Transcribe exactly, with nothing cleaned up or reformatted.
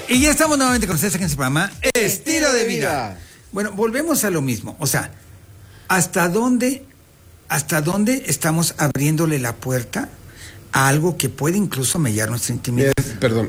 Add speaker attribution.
Speaker 1: Y ya estamos nuevamente con ustedes aquí en su programa Estilo de Vida. Bueno, volvemos a lo mismo. O sea, ¿hasta dónde, hasta dónde estamos abriéndole la puerta a algo que puede incluso mellar nuestra intimidad?
Speaker 2: Es, perdón,